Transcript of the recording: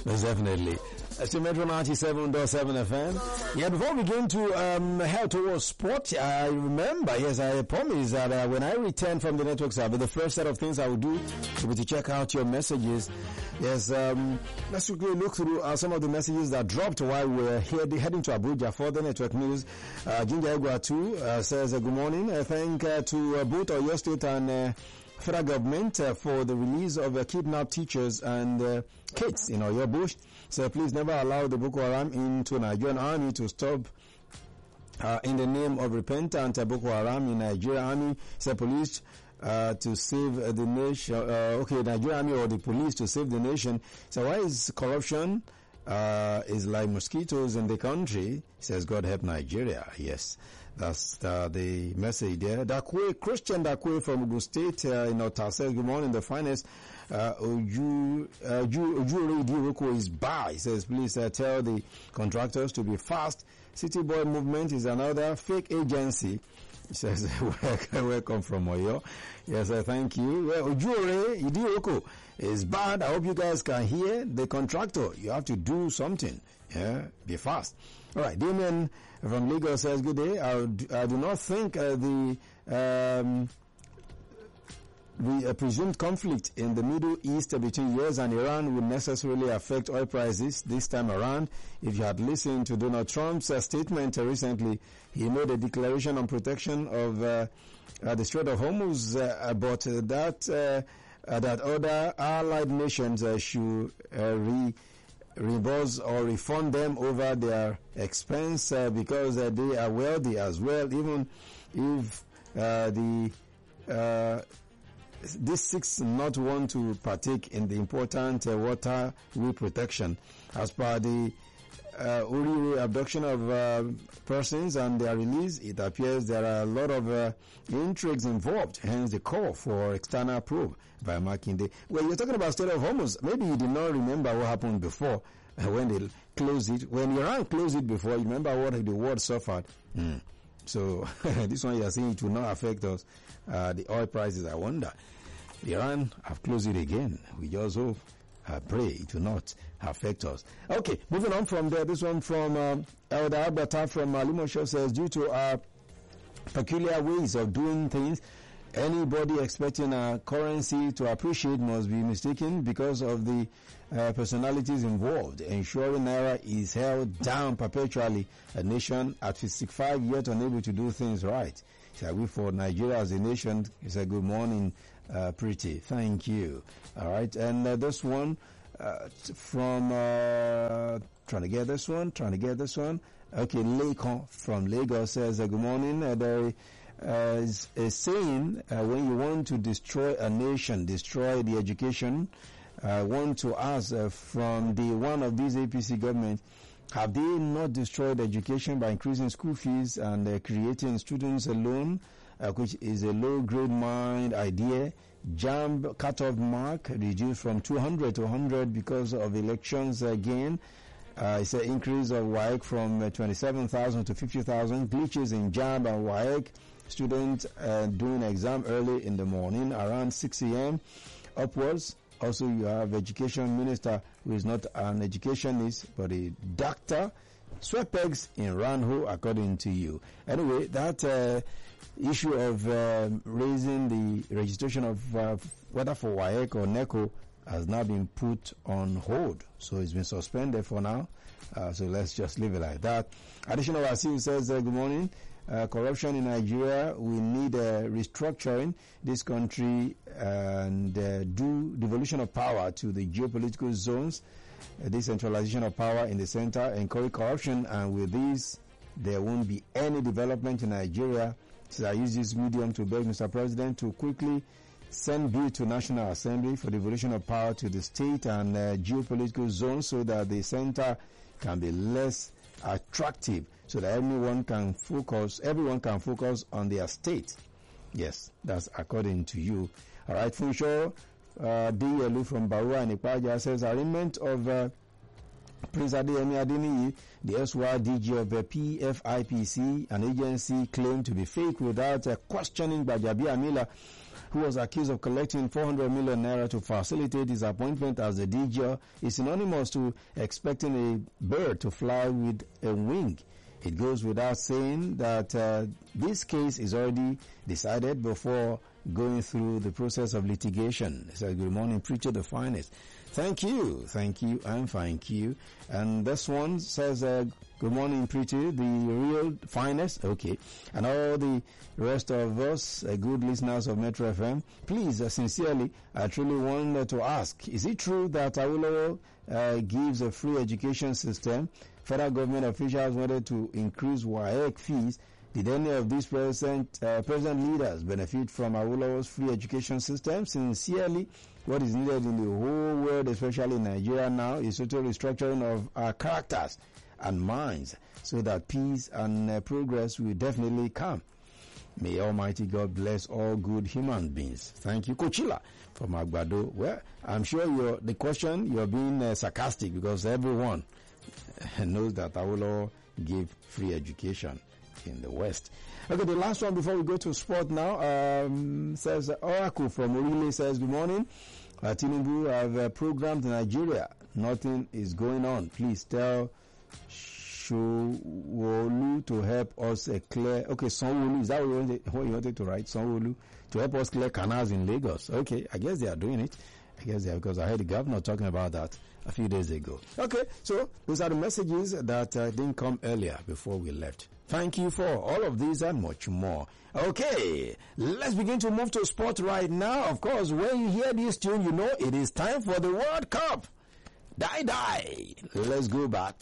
Most definitely. So Metro 97.7 FM. Yeah, before we begin to head towards sport, I remember, yes, I promised that when I return from the network service, the first set of things I will do will be to check out your messages. Yes, let's quickly look through some of the messages that dropped while we're heading to Abuja for the network news. Ginger Egwatu says, good morning. Thank to both Oyo State and federal government for the release of kidnapped teachers and kids in Oyo Bush. So please never allow the Boko Haram into Nigerian army to stop in the name of repentant Boko Haram in Nigerian army. So police to save the nation. Nigerian army or the police to save the nation. So why is corruption is like mosquitoes in the country? Says God help Nigeria. Yes. That's the message there. Christian Dakwe from Ogun State, Ota says, good morning, the finest. Ujure Diroko is by. He says, please tell the contractors to be fast. City Boy Movement is another fake agency. He says, welcome from Oyo. Yes, thank you. Well, Ujure Diroko is bad. I hope you guys can hear the contractor. You have to do something. Yeah, be fast. All right, Damien from Lagos says, good day. I do not think the presumed conflict in the Middle East between US and Iran would necessarily affect oil prices this time around. If you had listened to Donald Trump's statement recently, he made a declaration on protection of the Strait of Hormuz, but that other allied nations should reimburse or refund them over their expense because they are wealthy as well, even if these six not want to partake in the important waterway protection. As per the Uri abduction of persons and their release, it appears there are a lot of intrigues involved, hence the call for external probe by Makinde. Well, you're talking about Strait of Hormuz. Maybe you did not remember what happened before when they closed it. When Iran closed it before, you remember what the world suffered. So this one you're saying it will not affect us. The oil prices, I wonder. Iran have closed it again. We just hope, pray it will not affect us. Okay, moving on from there. This one from Elder Alberta from Limosho says, due to our peculiar ways of doing things, anybody expecting a currency to appreciate must be mistaken because of the personalities involved. Ensuring Naira is held down perpetually. A nation at 55 yet unable to do things right. Shall we for Nigeria as a nation? He said, good morning, Pretty. Thank you. All right. And this one from, trying to get this one. Okay, Lekon from Lagos says, good morning. There is a saying, when you want to destroy a nation, destroy the education, I want to ask from the one of these APC government, have they not destroyed education by increasing school fees and creating students a loan, which is a low-grade mind idea? JAMB cutoff mark reduced from 200 to 100 because of elections again. It's an increase of WAEC from 27,000 to 50,000. Glitches in JAMB and WAEC. Students doing exam early in the morning around 6 a.m. upwards. Also, you have education minister who is not an educationist but a doctor. Sweat pegs in Ranho, according to you. Anyway, that issue of raising the registration of whether for WAEC or NECO has now been put on hold. So it's been suspended for now. So let's just leave it like that. Additional Asil says, good morning. Corruption in Nigeria, we need restructuring this country and do devolution of power to the geopolitical zones, decentralization of power in the center, encourage corruption, and with this, there won't be any development in Nigeria. So I use this medium to beg Mr. President to quickly send bill to National Assembly for devolution of power to the state and geopolitical zones so that the center can be less attractive, so that everyone can focus on their state. Yes, that's according to you. All right, Funsho D.Elu from Barua and Ipaja says, arraignment of Prince Adeyemi Adeniyi, the SY DG of the PFIPC, an agency claimed to be fake without questioning Gbajabiamila who was accused of collecting 400 million naira to facilitate his appointment as the DGO, is synonymous to expecting a bird to fly with a wing. It goes without saying that this case is already decided before going through the process of litigation. So good morning, preacher, the finest. Thank you, and thank you. And this one says, good morning, preacher, the real finest. Okay. And all the rest of us, good listeners of Metro FM, please, sincerely, I truly want to ask, is it true that Awolowo gives a free education system? Federal government officials wanted to increase WAEC fees. Did any of these present leaders benefit from Awolowo's free education system? Sincerely, what is needed in the whole world, especially in Nigeria now, is total restructuring of our characters and minds so that peace and progress will definitely come. May Almighty God bless all good human beings. Thank you, Kochila, from Agbado. Well, I'm sure the question, you're being sarcastic because everyone knows that Awolowo gave free education in the West. Okay, the last one before we go to sport now, says Oracle from Orile says, good morning. Tinubu have programmed Nigeria. Nothing is going on. Please tell Sanwo-Olu to help us clear. Okay, Sanwo-Olu, is that what you wanted to write? Sanwo-Olu to help us clear canals in Lagos. Okay, I guess they are doing it. Because I heard the governor talking about that a few days ago. Okay, so those are the messages that didn't come earlier before we left. Thank you for all of these and much more. Okay, let's begin to move to sport right now. Of course, when you hear this tune, you know it is time for the World Cup. Die. Let's go back